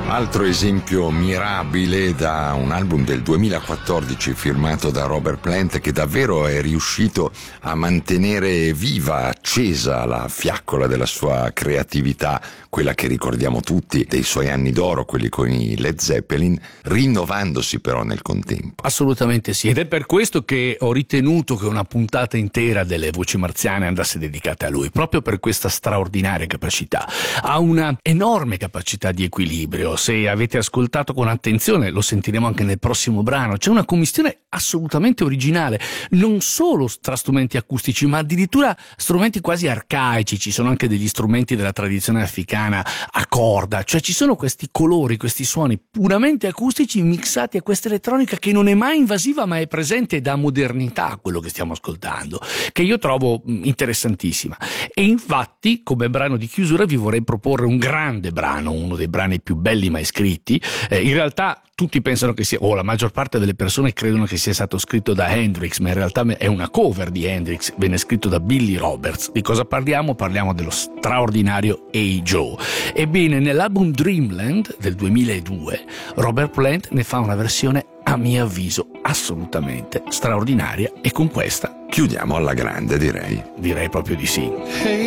Altro esempio mirabile da un album del 2014 firmato da Robert Plant, che davvero è riuscito a mantenere viva, accesa la fiaccola della sua creatività, quella che ricordiamo tutti dei suoi anni d'oro, quelli con i Led Zeppelin, rinnovandosi però nel contempo. Assolutamente sì, ed è per questo che ho ritenuto che una puntata intera delle Voci Marziane andasse dedicata a lui, proprio per questa straordinaria capacità. Ha una enorme capacità di equilibrio. Se avete ascoltato con attenzione, lo sentiremo anche nel prossimo brano, c'è una commistione assolutamente originale, non solo tra strumenti acustici ma addirittura strumenti quasi arcaici. Ci sono anche degli strumenti della tradizione africana a corda, cioè ci sono questi colori, questi suoni puramente acustici mixati a questa elettronica che non è mai invasiva ma è presente e dà modernità a quello che stiamo ascoltando, che io trovo interessantissima. E infatti come brano di chiusura vi vorrei proporre un grande brano, uno dei brani più belli mai scritti. In realtà tutti pensano che sia, o la maggior parte delle persone credono che sia stato scritto da Hendrix, ma in realtà è una cover di Hendrix, venne scritto da Billy Roberts. Di cosa parliamo? Parliamo dello straordinario Hey Joe. Ebbene, nell'album Dreamland del 2002 Robert Plant ne fa una versione a mio avviso assolutamente straordinaria, e con questa chiudiamo alla grande, direi proprio di sì. Hey